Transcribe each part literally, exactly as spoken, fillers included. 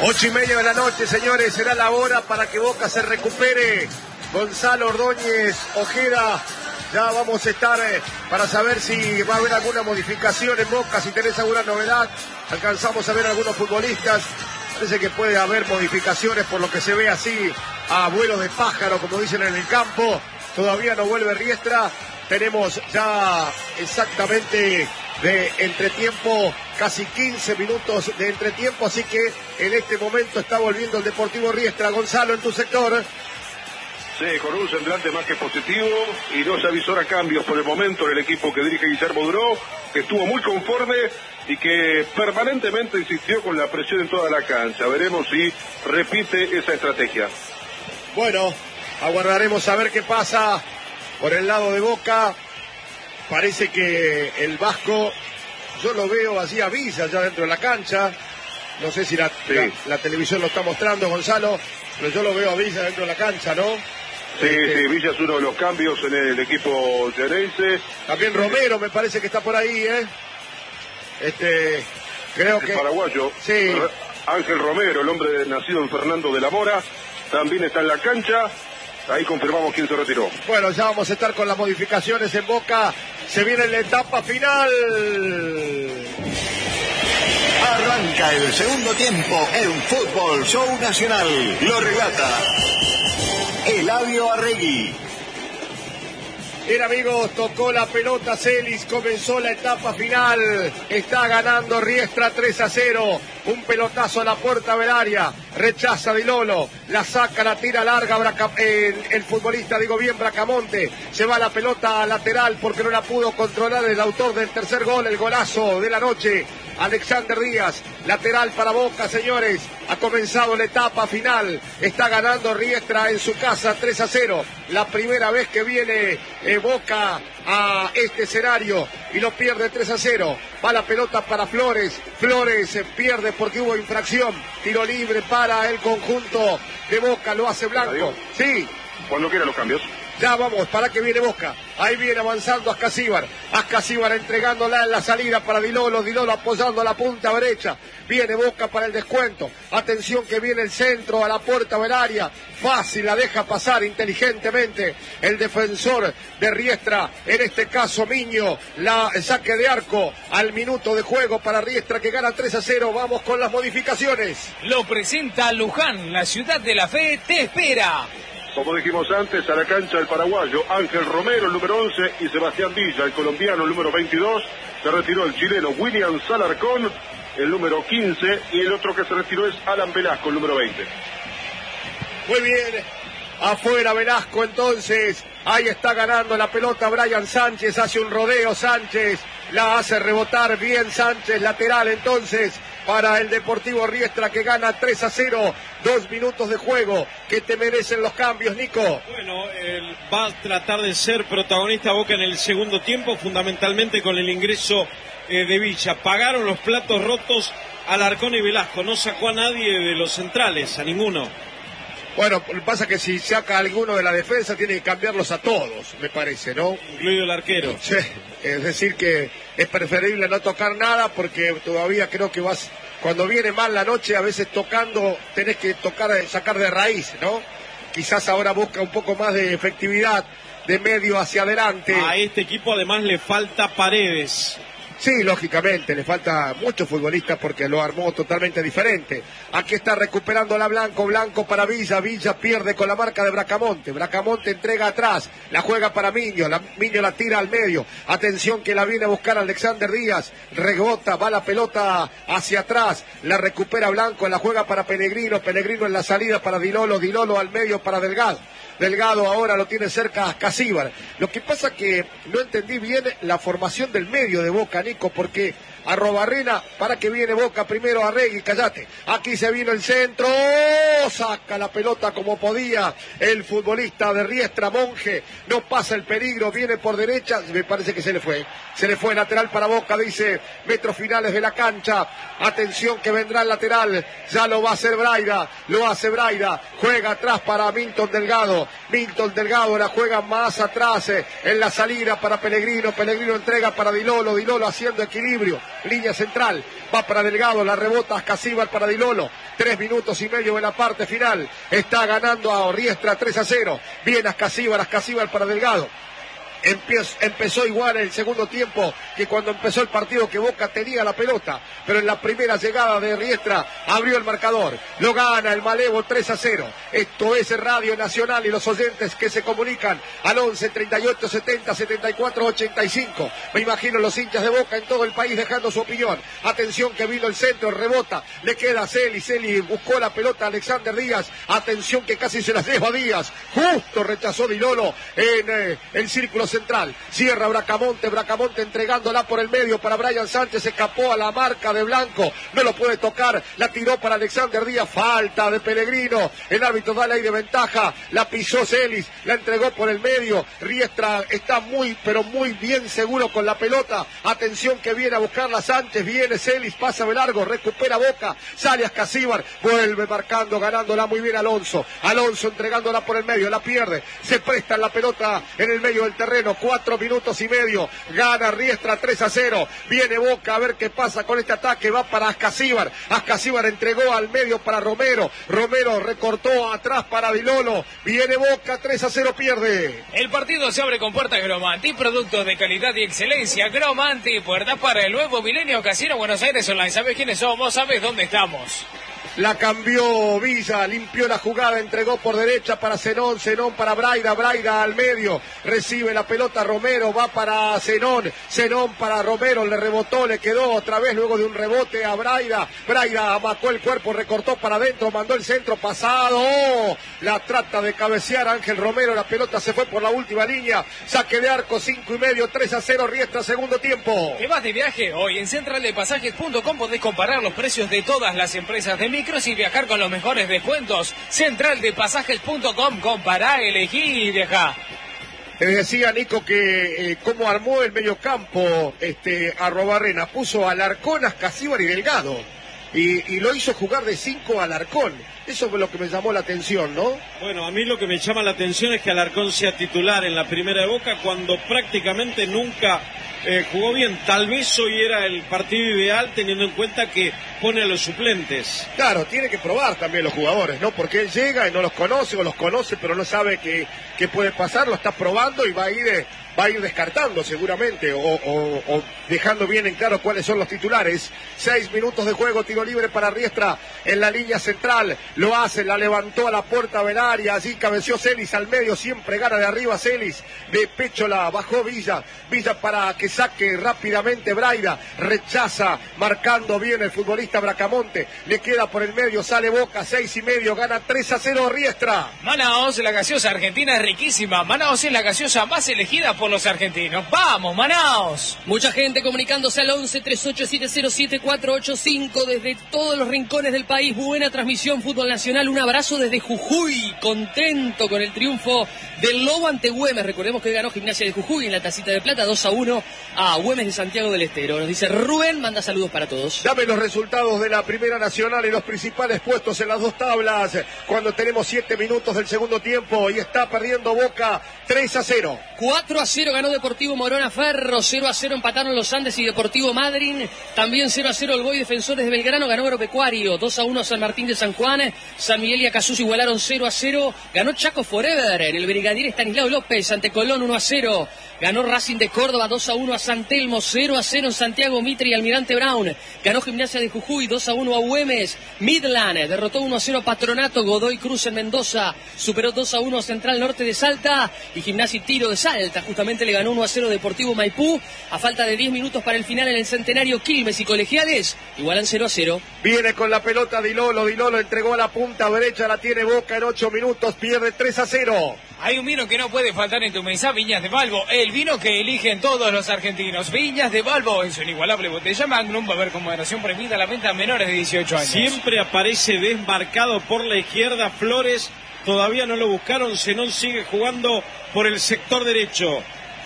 Ocho y media de la noche, señores, será la hora para que Boca se recupere. Gonzalo Ordóñez Ojeda, ya vamos a estar eh, para saber si va a haber alguna modificación en Boca, si tenés alguna novedad. Alcanzamos a ver a algunos futbolistas. Parece que puede haber modificaciones por lo que se ve así a vuelo de pájaro, como dicen en el campo. Todavía no vuelve Riestra. Tenemos ya exactamente de entretiempo, casi quince minutos de entretiempo, así que en este momento está volviendo el Deportivo Riestra. Gonzalo, en tu sector. Sí, con un semblante más que positivo y no se avisora cambios por el momento en el equipo que dirige Guillermo Duró, que estuvo muy conforme y que permanentemente insistió con la presión en toda la cancha. Veremos si repite esa estrategia. Bueno, aguardaremos a ver qué pasa por el lado de Boca. Parece que el Vasco, yo lo veo así a Villa ya dentro de la cancha. No sé si la, sí. la, la televisión lo está mostrando, Gonzalo, pero yo lo veo a Villa dentro de la cancha, ¿no? Sí, este... sí, Villa es uno de los cambios en el equipo gerense. También Romero me parece que está por ahí, ¿eh? Este, creo el que... paraguayo. Sí. Ángel Romero, el hombre nacido en Fernando de la Mora, también está en la cancha. Ahí confirmamos quién se retiró. Bueno, ya vamos a estar con las modificaciones en Boca. Se viene la etapa final. Arranca el segundo tiempo en Fútbol Show Nacional. Lo relata Eladio Arregui. Bien, amigos, tocó la pelota Celis, comenzó la etapa final, está ganando Riestra tres a cero, un pelotazo a la puerta del área, rechaza Di Lolo, la saca, la tira larga, Braca, el, el futbolista, digo bien, Bracamonte, se va la pelota lateral porque no la pudo controlar el autor del tercer gol, el golazo de la noche, Alexander Díaz, lateral para Boca, señores, ha comenzado la etapa final, está ganando Riestra en su casa tres a cero, la primera vez que viene eh, Boca a este escenario y lo pierde tres a cero, va la pelota para Flores, Flores eh, pierde porque hubo infracción, tiro libre para el conjunto de Boca, lo hace Blanco, sí. Cuando quiera los cambios. Ya vamos, para que viene Boca. Ahí viene avanzando Ascasíbar. Ascasíbar entregándola en la salida para Di Lolo. Di Lolo apoyando la punta derecha. Viene Boca para el descuento. Atención que viene el centro a la puerta del área. Fácil, la deja pasar inteligentemente el defensor de Riestra. En este caso Miño. La el saque de arco al minuto de juego para Riestra que gana tres a cero. Vamos con las modificaciones. Lo presenta Luján. La ciudad de la fe te espera. Como dijimos antes, a la cancha el paraguayo Ángel Romero, el número once, y Sebastián Villa, el colombiano, el número veintidós. Se retiró el chileno William Salarcón, el número quince, y el otro que se retiró es Alan Velasco, el número veinte. Muy bien, afuera Velasco entonces, ahí está ganando la pelota Brian Sánchez, hace un rodeo Sánchez, la hace rebotar bien Sánchez, lateral entonces para el Deportivo Riestra que gana tres a cero, dos minutos de juego. ¿Qué te merecen los cambios, Nico? Bueno, él va a tratar de ser protagonista Boca en el segundo tiempo, fundamentalmente con el ingreso eh, de Villa. Pagaron los platos rotos Alarcón y Velasco, no sacó a nadie de los centrales, a ninguno. Bueno, lo que pasa es que si saca a alguno de la defensa tiene que cambiarlos a todos, me parece, ¿no? Incluido el arquero. Sí, es decir que es preferible no tocar nada porque todavía creo que vas, cuando viene mal la noche, a veces tocando tenés que tocar, sacar de raíz, ¿no? Quizás ahora busca un poco más de efectividad de medio hacia adelante. A este equipo además le falta Paredes. Sí, lógicamente, le falta muchos futbolistas porque lo armó totalmente diferente. Aquí está recuperando la Blanco, Blanco para Villa, Villa pierde con la marca de Bracamonte, Bracamonte entrega atrás, la juega para Miño, la, Miño la tira al medio, atención que la viene a buscar Alexander Díaz, rebota, va la pelota hacia atrás, la recupera Blanco, la juega para Pellegrino, Pellegrino en la salida para Di Lolo, Di Lolo al medio para Delgado. Delgado ahora lo tiene cerca a Ascasíbar. Lo que pasa que no entendí bien la formación del medio de Boca, Nico, porque Arrobarrena, para que viene Boca primero, Arregui, callate. Aquí se vino el centro, ¡oh! Saca la pelota como podía el futbolista de Riestra, Monje, no pasa el peligro, viene por derecha, me parece que se le fue. Se le fue lateral para Boca, dice, metros finales de la cancha. Atención que vendrá el lateral, ya lo va a hacer Braida, lo hace Braida, juega atrás para Milton Delgado. Milton Delgado la juega más atrás eh, en la salida para Pellegrino, Pellegrino entrega para Di Lolo, Di Lolo haciendo equilibrio. línea central, va para Delgado, la rebota Ascasíbar para Di Lolo, tres minutos y medio en la parte final, está ganando a Riestra tres a cero, viene Ascasíbar, Ascasíbar para Delgado. Empezó igual en el segundo tiempo que cuando empezó el partido, que Boca tenía la pelota, pero en la primera llegada de Riestra abrió el marcador, lo gana el Malevo tres a cero. Esto es Radio Nacional y los oyentes que se comunican al once, treinta y ocho, setenta, setenta y cuatro, ochenta y cinco. Me imagino los hinchas de Boca en todo el país dejando su opinión. Atención que vino el centro, rebota, le queda a Celi, Celi buscó la pelota a Alexander Díaz, atención que casi se la lleva a Díaz, justo rechazó Di Lolo en eh, el círculo central, cierra Bracamonte, Bracamonte entregándola por el medio para Brian Sánchez, escapó a la marca de Blanco, no lo puede tocar, la tiró para Alexander Díaz, falta de Pellegrino, el árbitro da ley de ventaja, la pisó Celis, la entregó por el medio, Riestra está muy pero muy bien seguro con la pelota, atención que viene a buscarla Sánchez, viene Celis, pasa de largo, recupera Boca, sale Ascasíbar, vuelve marcando, ganándola muy bien Alonso, Alonso entregándola por el medio, la pierde, se presta la pelota en el medio del terreno, cuatro minutos y medio, gana Riestra tres a cero, viene Boca a ver qué pasa con este ataque, va para Ascasíbar, Ascasíbar entregó al medio para Romero, Romero recortó atrás para Di Lolo, viene Boca tres a cero, pierde. El partido se abre con puertas Gromanti, productos de calidad y excelencia, Gromanti, puertas para el nuevo milenio Casino Buenos Aires Online. ¿Sabes quiénes somos? ¿Sabes dónde estamos? La cambió Villa, limpió la jugada, entregó por derecha para Zenón, Zenón para Braida, Braida al medio, recibe la pelota Romero, va para Zenón, Zenón para Romero, le rebotó, le quedó otra vez luego de un rebote a Braida, Braida amacó el cuerpo, recortó para adentro, mandó el centro pasado, oh, la trata de cabecear Ángel Romero, la pelota se fue por la última línea, saque de arco, cinco y medio, tres a cero, Riestra, segundo tiempo. ¿Te vas de viaje? Hoy en central de pasajes punto com podés comparar los precios de todas las empresas de micros y viajar con los mejores descuentos. central de pasajes punto com, compará, elegí y viajá. Te decía Nico que eh, cómo armó el mediocampo este, Arrobarrena, puso a Alarcón, Ascasíbar y Delgado, y, y lo hizo jugar de cinco a Alarcón. Eso fue lo que me llamó la atención, ¿no? Bueno, a mí lo que me llama la atención es que Alarcón sea titular en la primera de Boca cuando prácticamente nunca eh, jugó bien. Tal vez hoy era el partido ideal teniendo en cuenta que pone a los suplentes. Claro, tiene que probar también los jugadores, ¿no? Porque él llega y no los conoce, o los conoce pero no sabe qué, qué puede pasar, lo está probando y va a ir... Eh, va a ir descartando seguramente o, o, o dejando bien en claro cuáles son los titulares. Seis minutos de juego, tiro libre para Riestra en la línea central, lo hace, la levantó a la puerta del área, allí cabeció Celis al medio, siempre gana de arriba Celis, de pecho la bajó Villa, Villa para que saque rápidamente Braida, rechaza, marcando bien el futbolista Bracamonte, le queda por el medio, sale Boca, seis y medio, gana tres a cero Riestra. Manaos, la gaseosa argentina es riquísima, Manaos es la gaseosa más elegida por los argentinos. ¡Vamos, Manaos! Mucha gente comunicándose al once, treinta y ocho, setenta, cero siete, cuatro ocho cinco desde todos los rincones del país. Buena transmisión, fútbol nacional. Un abrazo desde Jujuy, contento con el triunfo del Lobo ante Güemes. Recordemos que ganó Gimnasia de Jujuy en la tacita de plata, dos a uno a Güemes de Santiago del Estero. Nos dice Rubén, manda saludos para todos. Dame los resultados de la Primera Nacional y los principales puestos en las dos tablas cuando tenemos siete minutos del segundo tiempo y está perdiendo Boca tres a cero. cuatro a cero ganó Deportivo Morón a Ferro, cero a cero empataron Los Andes y Deportivo Madryn, también cero a cero el Boy Defensores de Belgrano, ganó Agropecuario, dos a uno San Martín de San Juan, San Miguel y Acasús igualaron cero a cero, ganó Chaco Forever en el Brigadier Estanislao López ante Colón uno a cero, ganó Racing de Córdoba dos a uno a San Telmo, cero a cero en Santiago Mitre y Almirante Brown, ganó Gimnasia de Jujuy dos a uno a Güemes, Midland derrotó uno a cero a Patronato, Godoy Cruz en Mendoza, superó dos a uno a Central Norte de Salta y Gimnasia y Tiro de Salta, justamente le ganó uno a cero Deportivo Maipú, a falta de diez minutos para el final en el Centenario, Quilmes y Colegiales igualan cero a cero. Viene con la pelota Di Lolo, Di Lolo entregó a la punta derecha, la tiene Boca en ocho minutos, pierde tres a cero. Hay un vino que no puede faltar en tu mesa, Viñas de Balbo, el vino que eligen todos los argentinos. Viñas de Balbo, en su inigualable botella Magnum, va a haber con moderación prohibida la venta a menores de dieciocho años. Siempre aparece desmarcado por la izquierda Flores, todavía no lo buscaron, Zenón sigue jugando por el sector derecho.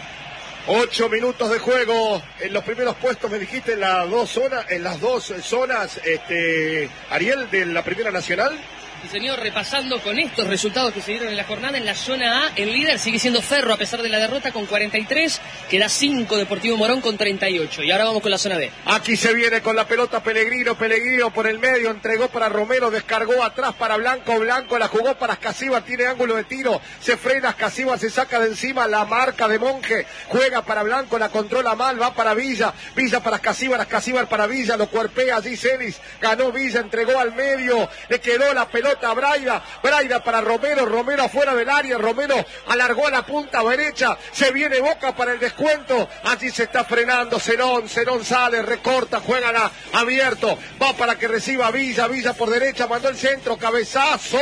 Ocho minutos de juego en los primeros puestos, me dijiste, en las dos zonas, en las dos zonas, este, Ariel, de la Primera Nacional. Sí, señor, repasando con estos resultados que se dieron en la jornada, en la zona A, el líder sigue siendo Ferro a pesar de la derrota con cuarenta y tres, queda cinco Deportivo Morón con treinta y ocho. Y ahora vamos con la zona B. Aquí se viene con la pelota Pellegrino, Pellegrino por el medio, entregó para Romero, descargó atrás para Blanco, Blanco la jugó para Ascasíbar, tiene ángulo de tiro, se frena Ascasíbar, se saca de encima la marca de Monje, juega para Blanco, la controla mal, va para Villa, Villa para Ascasíbar, Ascasíbar para Villa, lo cuerpea allí Celis, ganó Villa, entregó al medio, le quedó la pelota a Braida, Braida para Romero, Romero afuera del área, Romero alargó a la punta derecha, se viene Boca para el descuento, allí se está frenando Zenón, Zenón sale, recorta, juega la, abierto, va para que reciba Villa, Villa por derecha, mandó el centro, cabezazo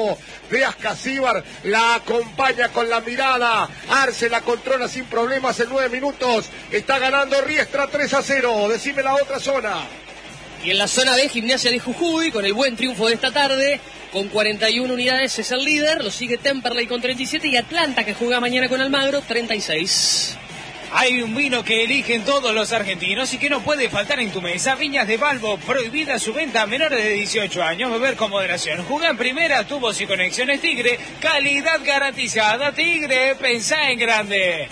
de Ascasíbar, la acompaña con la mirada, Arce la controla sin problemas en nueve minutos, está ganando Riestra tres a cero, decime la otra zona. Y en la zona B, Gimnasia de Jujuy, con el buen triunfo de esta tarde, con cuarenta y una unidades es el líder, lo sigue Temperley con treinta y siete y Atlanta, que juega mañana con Almagro, treinta y seis. Hay un vino que eligen todos los argentinos y que no puede faltar en tu mesa. Viñas de Balbo, prohibida su venta a menores de dieciocho años, beber con moderación. Juega en primera, tubos y conexiones Tigre, calidad garantizada. Tigre, pensá en grande.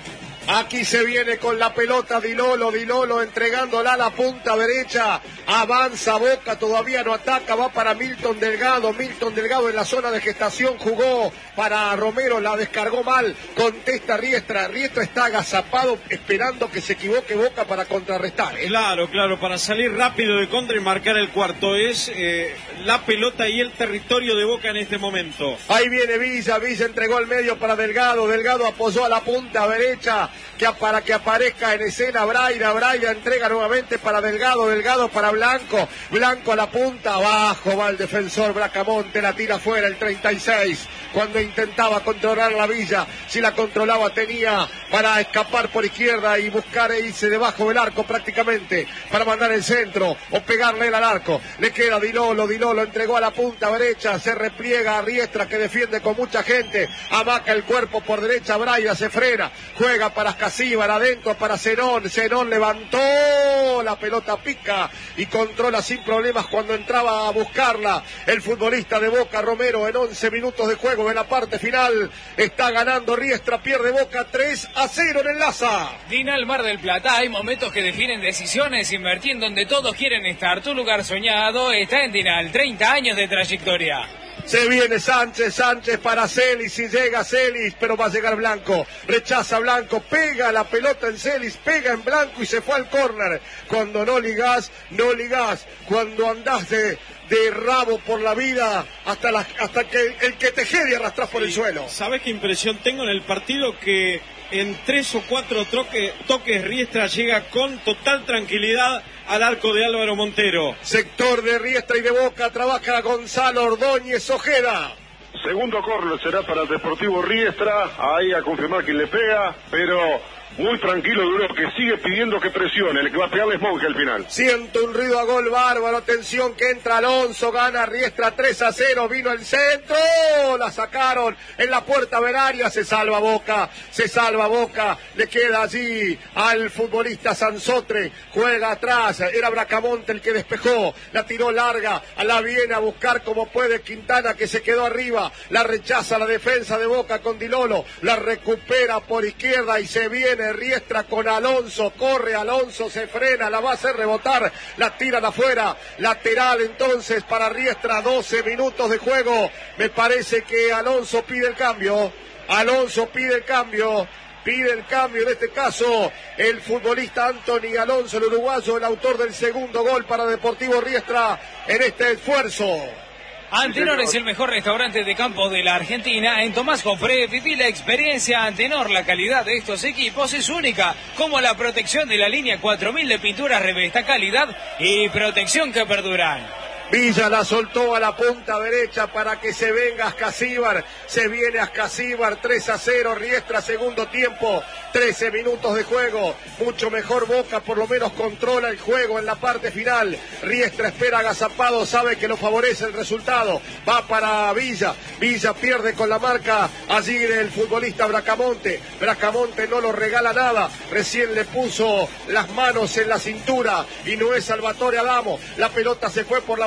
Aquí se viene con la pelota Dilolo, Dilolo entregándola a la punta derecha, avanza Boca, todavía no ataca, va para Milton Delgado, Milton Delgado en la zona de gestación, jugó para Romero, la descargó mal, contesta Riestra, Riestra está agazapado esperando que se equivoque Boca para contrarrestar. ¿eh? Claro, claro, para salir rápido de contra y marcar el cuarto, es eh, la pelota y el territorio de Boca en este momento. Ahí viene Villa, Villa entregó al medio para Delgado, Delgado apoyó a la punta derecha, que para que aparezca en escena Braida, Braida entrega nuevamente para Delgado, Delgado para Blanco, Blanco a la punta, abajo va el defensor Bracamonte, la tira fuera el treinta y seis, cuando intentaba controlar la Villa, si la controlaba tenía para escapar por izquierda y buscar e irse debajo del arco prácticamente, para mandar el centro o pegarle al arco, le queda Dilolo, Dilolo entregó a la punta derecha, se repliega a Riestra que defiende con mucha gente, amaca el cuerpo por derecha, Braida se frena, juega para Ascasíbar, adentro para Zenón, Zenón levantó, la pelota pica y controla sin problemas cuando entraba a buscarla el futbolista de Boca, Romero, en once minutos de juego en la parte final, está ganando Riestra, pierde Boca tres a cero en el Laza. Dinal Mar del Plata, hay momentos que definen decisiones, invertir en donde todos quieren estar, tu lugar soñado está en Dinal, treinta años de trayectoria. Se viene Sánchez, Sánchez para Celis, si llega Celis, pero va a llegar Blanco, rechaza Blanco, pega la pelota en Celis, pega en Blanco y se fue al córner. Cuando no ligás, no ligás, cuando andás de, de rabo por la vida, hasta, la, hasta que el que te jede arrastrás por sí, el suelo. ¿Sabes qué impresión tengo en el partido? Que en tres o cuatro toque, toques Riestra llega con total tranquilidad al arco de Álvaro Montero. Sector de Riestra y de Boca, trabaja Gonzalo Ordóñez Ojeda. Segundo córner será para el Deportivo Riestra, ahí a confirmar quién le pega, pero muy tranquilo Duro, que sigue pidiendo que presione, el que va a pegarle es Monje al final. Siento un ruido a gol bárbaro, atención que entra Alonso, gana Riestra tres a cero, vino el centro, la sacaron en la puerta veraria, se salva Boca, se salva Boca, le queda allí al futbolista Sansotre, juega atrás, era Bracamonte el que despejó, la tiró larga, la viene a buscar como puede Quintana que se quedó arriba, la rechaza la defensa de Boca con Dilolo, la recupera por izquierda y se viene Riestra con Alonso, corre Alonso, se frena, la va a hacer rebotar, la tiran afuera, lateral entonces para Riestra, doce minutos de juego, me parece que Alonso pide el cambio, Alonso pide el cambio, pide el cambio en este caso, el futbolista Anthony Alonso, el uruguayo, el autor del segundo gol para Deportivo Riestra en este esfuerzo. Antenor es el mejor restaurante de campo de la Argentina. En Tomás Jofré viví la experiencia Antenor. La calidad de estos equipos es única, como la protección de la línea cuatro mil de pinturas Revesta, calidad y protección que perduran. Villa la soltó a la punta derecha para que se venga Ascasíbar, se viene Ascasíbar, tres a cero, Riestra segundo tiempo, trece minutos de juego, mucho mejor Boca, por lo menos controla el juego en la parte final, Riestra espera agazapado, sabe que lo favorece el resultado, va para Villa, Villa pierde con la marca allí del futbolista Bracamonte, Bracamonte no lo regala nada, recién le puso las manos en la cintura y no es Salvatore Adamo, la pelota se fue por la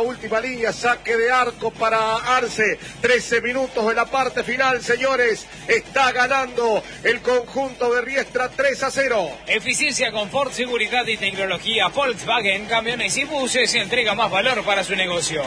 última línea, saque de arco para Arce. trece minutos de la parte final, señores. Está ganando el conjunto de Riestra tres a cero. Eficiencia, confort, seguridad y tecnología. Volkswagen, camiones y buses, entrega más valor para su negocio.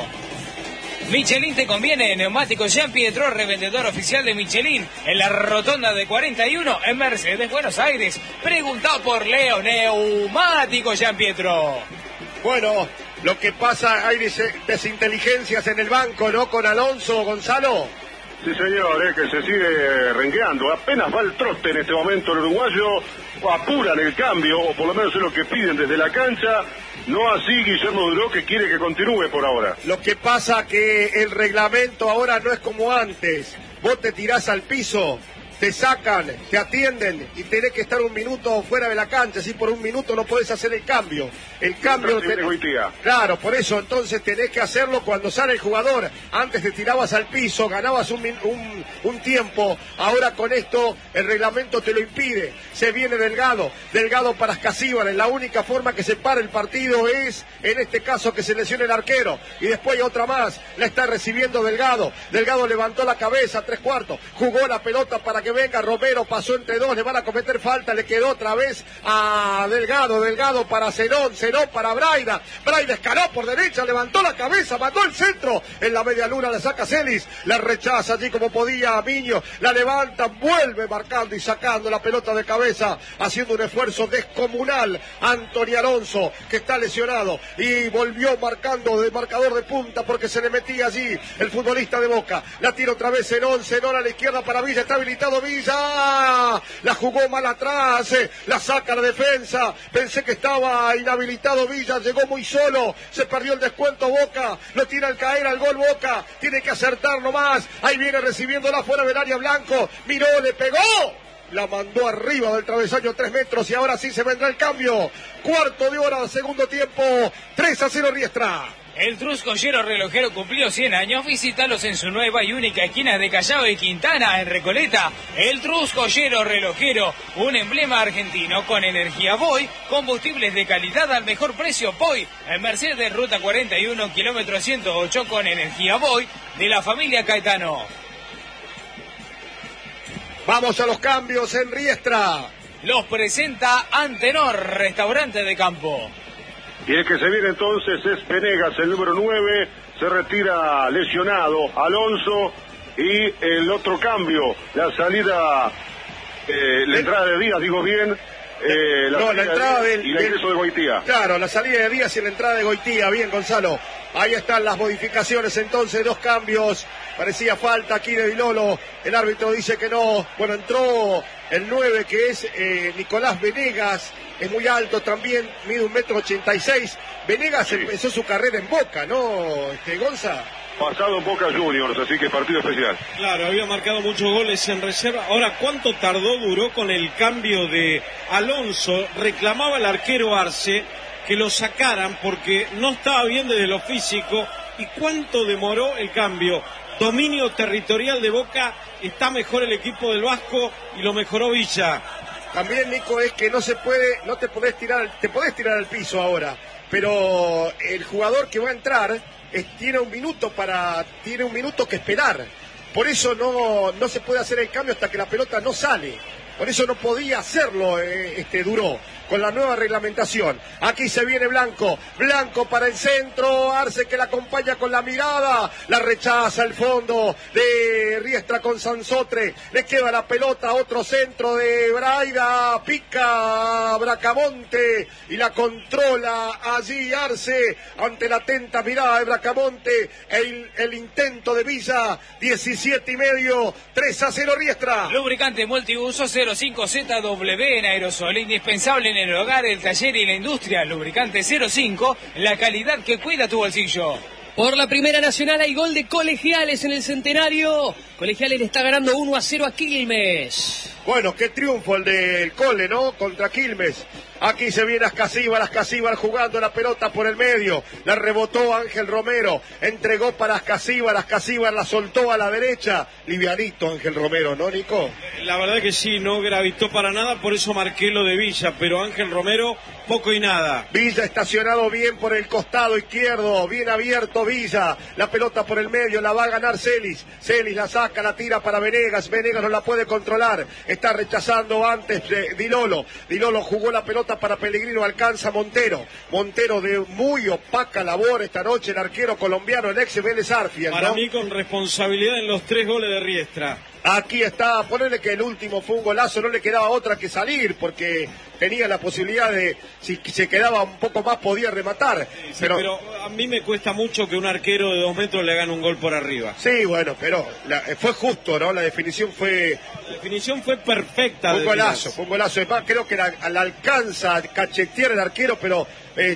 Michelin te conviene, neumáticos Jean Pietro, revendedor oficial de Michelin, en la rotonda de cuarenta y uno en Mercedes, Buenos Aires. Pregunta por Leo, neumáticos Jean Pietro. Bueno, lo que pasa, hay des desinteligencias en el banco, ¿no? Con Alonso, Gonzalo. Sí, señor, eh, que se sigue rengueando. Apenas va el trote en este momento el uruguayo. Apuran el cambio, o por lo menos es lo que piden desde la cancha. No así Guillermo Duró, que quiere que continúe por ahora. Lo que pasa que el reglamento ahora no es como antes. Vos te tirás al piso, te sacan, te atienden y tenés que estar un minuto fuera de la cancha. Si por un minuto no podés hacer el cambio. El cambio... Tenés... Claro, por eso entonces tenés que hacerlo cuando sale el jugador. Antes te tirabas al piso, ganabas un, un, un tiempo. Ahora con esto el reglamento te lo impide. Se viene Delgado, Delgado para Escasíbal. La única forma que se para el partido es, en este caso, que se lesione el arquero. Y después hay otra más, la está recibiendo Delgado. Delgado levantó la cabeza, tres cuartos, jugó la pelota para que venga Romero, pasó entre dos, le van a cometer falta, le quedó otra vez a Delgado, Delgado para Zenón, Zenón para Braida, Braida escaló por derecha, levantó la cabeza, mandó el centro, en la media luna la saca Celis, la rechaza allí como podía Miño, la levanta, vuelve marcando y sacando la pelota de cabeza, haciendo un esfuerzo descomunal, Antonio Alonso, que está lesionado, y volvió marcando de marcador de punta, porque se le metía allí el futbolista de Boca, la tira otra vez Zenón, Zenón a la izquierda para Villa, está habilitado Villa, la jugó mal atrás, eh, la saca la defensa, pensé que estaba inhabilitado Villa, llegó muy solo, se perdió el descuento Boca, lo tira al caer al gol Boca, tiene que acertar nomás, ahí viene recibiéndola fuera del área Blanco, miró, le pegó, la mandó arriba del travesaño tres metros y ahora sí se vendrá el cambio, cuarto de hora, segundo tiempo, tres a cero Riestra. El Truscollero Relojero cumplió cien años. Visítalos en su nueva y única esquina de Callao y Quintana, en Recoleta. El Truscollero Relojero, un emblema argentino con energía Boy, combustibles de calidad al mejor precio Boy. En Mercedes, ruta cuarenta y uno, kilómetro ciento ocho, con energía Boy, de la familia Caetano. Vamos a los cambios en Riestra. Los presenta Antenor, restaurante de campo. Y el que se viene entonces es Venegas, el número nueve, se retira lesionado Alonso, y el otro cambio, la salida, eh, la entrada de Díaz, digo bien, eh, la, no, la entrada de, del, y el ingreso de Goitía. Claro, la salida de Díaz y la entrada de Goitía, bien Gonzalo. Ahí están las modificaciones entonces, dos cambios, parecía falta aquí de Dilolo, el árbitro dice que no, bueno, entró el nueve que es eh, Nicolás Venegas, es muy alto también, mide un metro ochenta y seis, Venegas sí. Empezó su carrera en Boca, ¿no, este, Gonza? Pasado en Boca Juniors, así que partido especial. Claro, había marcado muchos goles en reserva. Ahora, ¿cuánto tardó, duró con el cambio de Alonso? Reclamaba el arquero Arce que lo sacaran porque no estaba bien desde lo físico. ¿Y cuánto demoró el cambio? Dominio territorial de Boca, está mejor el equipo del Vasco y lo mejoró Villa. También, Nico, es que no se puede, no te podés tirar, te podés tirar al piso ahora, pero el jugador que va a entrar es, tiene un minuto para, tiene un minuto que esperar. Por eso no, no se puede hacer el cambio hasta que la pelota no sale. Por eso no podía hacerlo eh, este Duró, con la nueva reglamentación. Aquí se viene Blanco, Blanco para el centro, Arce que la acompaña con la mirada, la rechaza el fondo de Riestra con Sansotre, le queda la pelota, otro centro de Braida, pica Bracamonte y la controla allí Arce, ante la atenta mirada de Bracamonte, el, el intento de Villa, diecisiete y medio, tres a cero Riestra. Lubricante multiuso cero cinco Z W en aerosol, indispensable en el hogar, el taller y la industria. Lubricante cero cinco, la calidad que cuida tu bolsillo. Por la Primera Nacional hay gol de Colegiales en el Centenario. Colegiales le está ganando uno a cero a Quilmes. Bueno, qué triunfo el del Cole, ¿no? Contra Quilmes. Aquí se viene Ascasíbar, Ascasíbar jugando la pelota por el medio. La rebotó Ángel Romero. Entregó para Ascasíbar, Ascasíbar la soltó a la derecha. Livianito Ángel Romero, ¿no, Nico? La verdad que sí, no gravitó para nada, por eso marqué lo de Villa, pero Ángel Romero poco y nada. Villa estacionado bien por el costado izquierdo, bien abierto Villa, la pelota por el medio, la va a ganar Celis, Celis la saca, la tira para Venegas, Venegas no la puede controlar, está rechazando antes de Dilolo, Dilolo jugó la pelota para Pellegrino, alcanza Montero, Montero de muy opaca labor esta noche, el arquero colombiano, el ex Vélez Arfield, ¿no? Para mí con responsabilidad en los tres goles de Riestra. Aquí está, ponerle que el último fue un golazo, no le quedaba otra que salir, porque tenía la posibilidad de, si se quedaba un poco más podía rematar. Sí, pero, pero a mí me cuesta mucho que un arquero de dos metros le hagan un gol por arriba. Sí, bueno, pero la, fue justo, ¿no? La definición fue... La definición fue perfecta. Fue un golazo, fue un golazo. Además, creo que la, la alcanza a cachetear el arquero, pero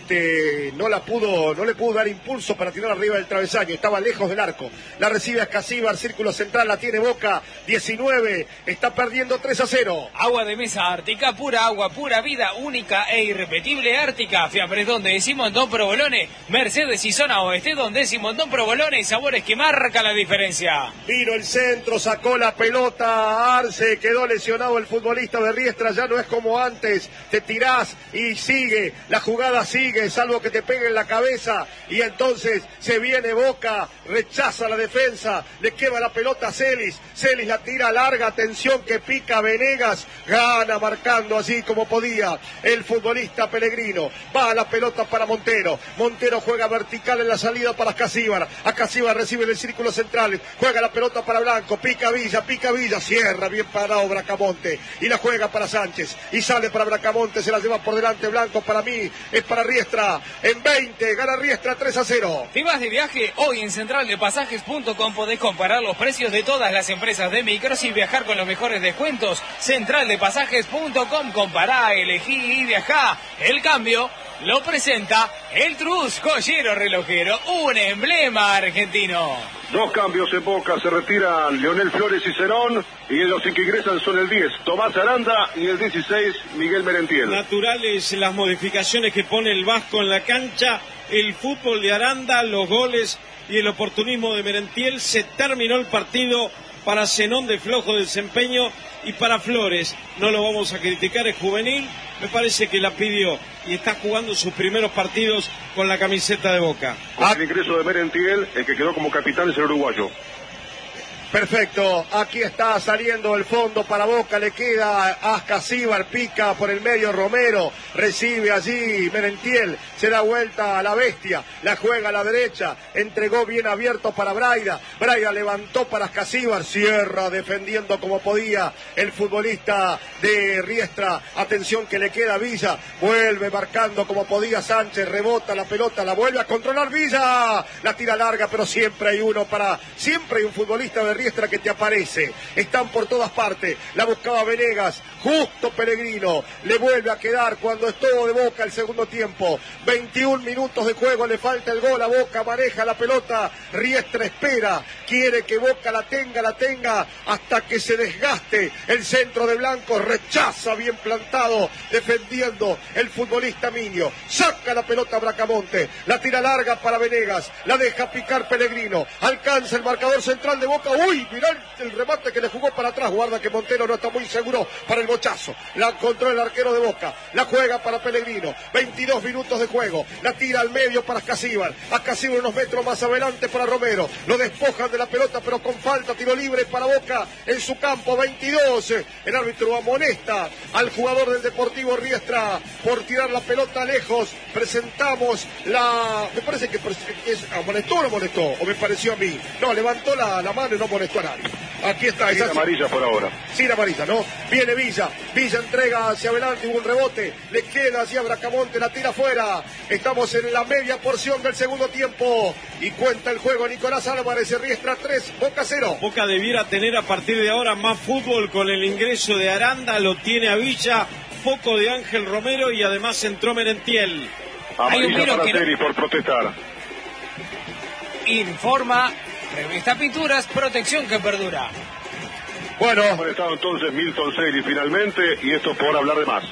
este no la pudo, no le pudo dar impulso para tirar arriba del travesaño, estaba lejos del arco. La recibe Ascasíbar, círculo central, la tiene Boca, diecinueve, está perdiendo tres a cero. Agua de mesa Ártica, pura agua, pura vida, única e irrepetible Ártica. Fiambres donde decimos Don Provolone, Mercedes y zona oeste donde decimos Don Provolone, sabores que marcan la diferencia. Vino el centro, sacó la pelota, Arce, quedó lesionado el futbolista de Riestra, ya no es como antes, te tirás y sigue, la jugada sigue, salvo que te pegue en la cabeza, y entonces se viene Boca, rechaza la defensa, le queda la pelota a Celis, Celis la tira larga, atención que pica Venegas, gana marcando así como podía el futbolista Pellegrino, va a la pelota para Montero, Montero juega vertical en la salida para Ascasíbar, Ascasíbar recibe en el círculo central, juega la pelota para Blanco, pica Villa, pica Villa, cierra bien parado Bracamonte, y la juega para Sánchez, y sale para Bracamonte, se la lleva por delante Blanco, para mí es para Riestra, en veinte, gana Riestra tres a cero. ¿Te vas de viaje? Hoy en central de pasajes punto com podés comparar los precios de todas las empresas de micros y viajar con los mejores descuentos. central de pasajes punto com, compará, elegí y viajá. El cambio lo presenta el Trus Joyero Relojero, un emblema argentino. Dos cambios en Boca, se retiran Leonel Flores y Cerón, y los que ingresan son el diez, Tomás Aranda, y el dieciséis, Miguel Merentiel. Naturales las modificaciones que pone el Vasco en la cancha, el fútbol de Aranda, los goles y el oportunismo de Merentiel. Se terminó el partido para Zenón de flojo desempeño, y para Flores, no lo vamos a criticar, es juvenil, me parece que la pidió y está jugando sus primeros partidos con la camiseta de Boca. Con el ingreso de Merentiel, el que quedó como capitán es el uruguayo. Perfecto, aquí está saliendo el fondo para Boca, le queda Ascasíbar, pica por el medio Romero, recibe allí Merentiel, se da vuelta a la bestia, la juega a la derecha, entregó bien abierto para Braida, Braida levantó para Ascasíbar, cierra defendiendo como podía el futbolista de Riestra, atención que le queda a Villa, vuelve marcando como podía Sánchez, rebota la pelota, la vuelve a controlar Villa, la tira larga, pero siempre hay uno para, siempre hay un futbolista de Riestra que te aparece, están por todas partes, la buscaba Venegas, justo Pellegrino, le vuelve a quedar cuando estuvo de Boca el segundo tiempo, veintiún minutos de juego, le falta el gol a Boca, maneja la pelota, Riestra espera, quiere que Boca la tenga, la tenga, hasta que se desgaste el centro de Blanco, rechaza bien plantado, defendiendo el futbolista Miño, saca la pelota Bracamonte, la tira larga para Venegas, la deja picar Pellegrino, alcanza el marcador central de Boca, uy, mirá el remate que le jugó para atrás, guarda que Montero no está muy seguro para el bochazo, la encontró el arquero de Boca, la juega para Pellegrino, veintidós minutos de juego, la tira al medio para Ascasíbar, Ascasíbar unos metros más adelante para Romero, lo despojan de la pelota pero con falta, tiro libre para Boca en su campo, veintidós, el árbitro amonesta al jugador del Deportivo Riestra por tirar la pelota lejos, presentamos la, me parece que es, amonestó o no amonestó, o me pareció a mí, no, levantó la, la mano y no amonestó a nadie, aquí está, sin amarilla por ahora, sin amarilla, ¿no? Viene Villa, Villa entrega hacia adelante, hubo un rebote, le queda hacia Bracamonte, la tira afuera, estamos en la media porción del segundo tiempo y cuenta el juego Nicolás Álvarez, Riestra tres, Boca cero. Boca debiera tener a partir de ahora más fútbol con el ingreso de Aranda, lo tiene a Villa, poco de Ángel Romero y además entró Merentiel. Amarilla para Celis por protestar. Informa Revista Pinturas, protección que perdura. Bueno, Ha estado entonces Milton Celis finalmente, y esto por hablar de más.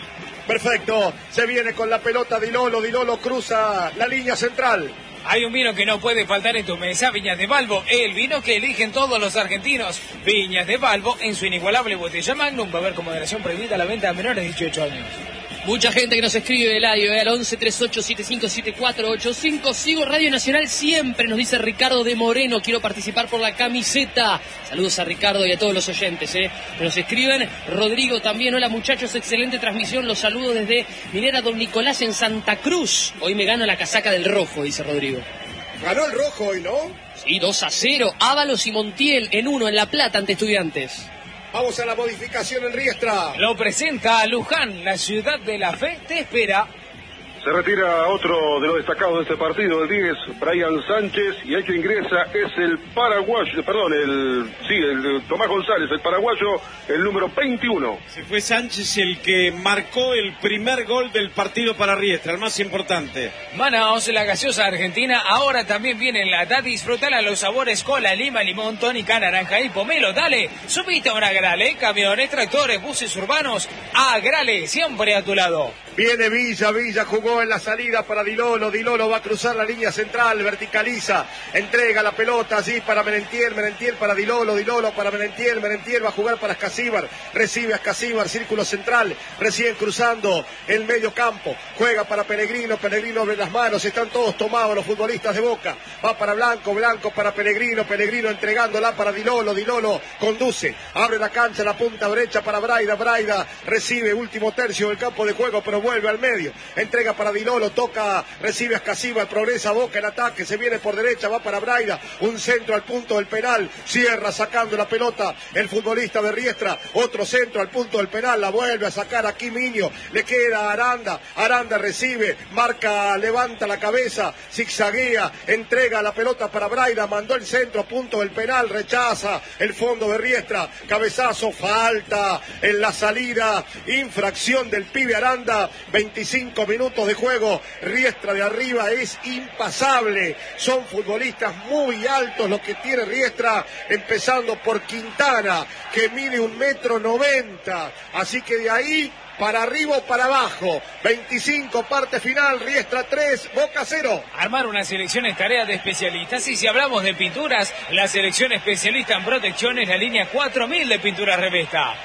Perfecto, se viene con la pelota Di Lolo, Di Lolo cruza la línea central. Hay un vino que no puede faltar en tu mesa, Viñas de Balbo, el vino que eligen todos los argentinos. Viñas de Balbo en su inigualable botella Magnum, va a haber con moderación prohibida la venta a menores de dieciocho años. Mucha gente que nos escribe, Eladio, eh, al once treinta y ocho setenta y cinco setenta y cuatro ochenta y cinco. Sigo Radio Nacional siempre, nos dice Ricardo de Moreno. Quiero participar por la camiseta. Saludos a Ricardo y a todos los oyentes, eh, que nos escriben. Rodrigo también, hola muchachos, excelente transmisión. Los saludo desde Minera Don Nicolás en Santa Cruz. Hoy me gana la casaca del rojo, dice Rodrigo. Ganó el rojo hoy, ¿no? Sí, dos a cero. Ábalos y Montiel en uno en La Plata ante Estudiantes. Vamos a la modificación en Riestra. Lo presenta a Luján, la ciudad de la fe te espera. Se retira otro de los destacados de este partido, el diez, Brian Sánchez, y el que ingresa es el paraguayo, perdón, el sí, el Tomás González, el paraguayo, el número veintiuno. Se fue Sánchez el que marcó el primer gol del partido para Riestra, el más importante. Manaos, la gaseosa argentina, ahora también viene en lata. Disfrutala los sabores cola, lima, limón, tónica, naranja y pomelo. Dale, subite a una Grale, camiones, tractores, buses urbanos. A Grale, siempre a tu lado. Viene Villa, Villa jugó en la salida para Di Lolo, Di Lolo va a cruzar la línea central, verticaliza, entrega la pelota allí para Merentiel, Merentiel para Di Lolo, Di Lolo para Merentiel, Merentiel va a jugar para Escasíbar, recibe a Escasíbar, círculo central, recién cruzando el medio campo, juega para Pellegrino, Pellegrino abre las manos, están todos tomados los futbolistas de Boca, va para Blanco, Blanco para Pellegrino, Pellegrino entregándola para Di Lolo, Di Lolo conduce, abre la cancha, la punta derecha para Braida, Braida recibe último tercio del campo de juego, pero vuelve al medio, entrega para Di Lolo, toca, recibe a Escasíbar, progresa Boca en ataque, se viene por derecha, va para Braida, un centro al punto del penal, cierra sacando la pelota el futbolista de Riestra, otro centro al punto del penal, la vuelve a sacar aquí Miño, le queda a Aranda, Aranda recibe, marca, levanta la cabeza, zigzaguea, entrega la pelota para Braida, mandó el centro a punto del penal, rechaza el fondo de Riestra, cabezazo, falta en la salida, infracción del pibe Aranda, veinticinco minutos de juego, Riestra de arriba es impasable, son futbolistas muy altos los que tiene Riestra, empezando por Quintana, que mide un metro noventa, así que de ahí para arriba o para abajo, veinticinco, parte final, Riestra tres, Boca cero. Armar una selección es tarea de especialistas, y si hablamos de pinturas, la selección especialista en protección es la línea cuatro mil de Pinturas Revesta.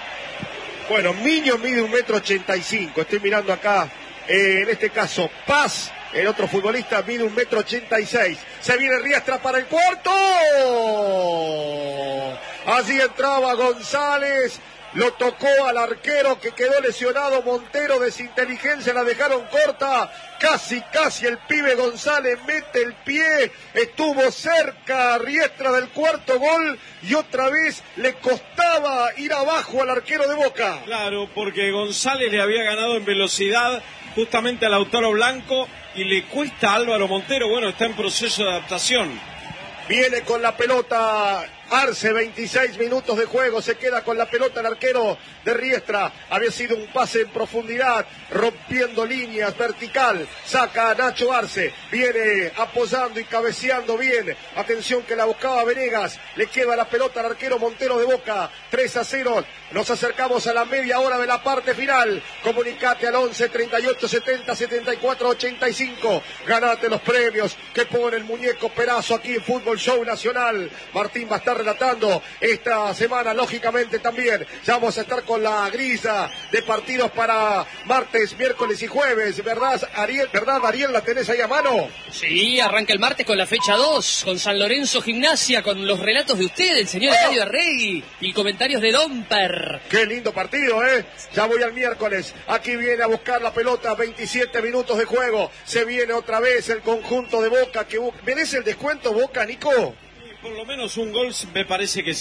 Bueno, Miño mide un metro ochenta y cinco, estoy mirando acá, eh, en este caso Paz, el otro futbolista mide un metro ochenta y seis, se viene Riestra para el cuarto, allí entraba González, lo tocó al arquero que quedó lesionado, Montero, desinteligencia, la dejaron corta, casi, casi el pibe González mete el pie, estuvo cerca Riestra del cuarto gol y otra vez le costaba ir abajo al arquero de Boca. Claro, porque González le había ganado en velocidad justamente a Lautaro Blanco y le cuesta a Álvaro Montero, bueno, está en proceso de adaptación. Viene con la pelota Arce, veintiséis minutos de juego, se queda con la pelota el arquero de Riestra, había sido un pase en profundidad, rompiendo líneas, vertical, saca a Nacho Arce, viene apoyando y cabeceando bien, atención que la buscaba Venegas, le queda la pelota al arquero Montero de Boca, tres a cero, nos acercamos a la media hora de la parte final, comunicate al once treinta y ocho setenta setenta y cuatro ochenta y cinco, ganate los premios que pone el muñeco Perazo aquí en Fútbol Show Nacional, Martín va a estar relatando esta semana, lógicamente también, ya vamos a estar con la grilla de partidos para martes, miércoles y jueves, ¿verdad, Ariel? ¿Verdad, Ariel? ¿La tenés ahí a mano? Sí, arranca el martes con la fecha dos, con San Lorenzo Gimnasia, con los relatos de usted, el señor Eladio Arregui, y comentarios de Domper. Qué lindo partido, ¿eh? Ya voy al miércoles, aquí viene a buscar la pelota, veintisiete minutos de juego, se viene otra vez el conjunto de Boca, que merece el descuento Boca, Nico. Por lo menos un gol me parece que sí.